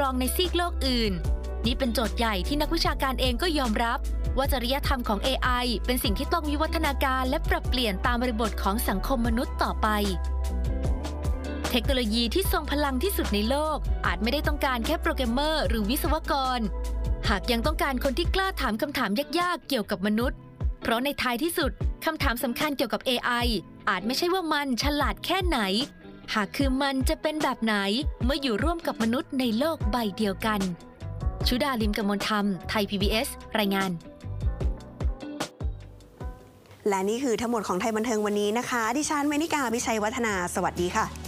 รองในซีกโลกอื่นนี่เป็นโจทย์ใหญ่ที่นักวิชาการเองก็ยอมรับว่าจริยธรรมของ AI เป็นสิ่งที่ต้องวิวัฒนาการและปรับเปลี่ยนตามบริบทของสังคมมนุษย์ต่อไปเทคโนโลยีที่ทรงพลังที่สุดในโลกอาจไม่ได้ต้องการแค่โปรแกรมเมอร์หรือวิศวกรหากยังต้องการคนที่กล้าถามคำถามยากๆเกี่ยวกับมนุษย์เพราะในท้ายที่สุดคำถามสำคัญเกี่ยวกับ AI อาจไม่ใช่ว่ามันฉลาดแค่ไหนหากคือมันจะเป็นแบบไหนเมื่ออยู่ร่วมกับมนุษย์ในโลกใบเดียวกันชุดา ลิมกมลธรรมไทย PBS รายงานและนี่คือทั้งหมดของไทยบันเทิงวันนี้นะคะดิฉันเมนิกา วิชัยวัฒนาสวัสดีค่ะ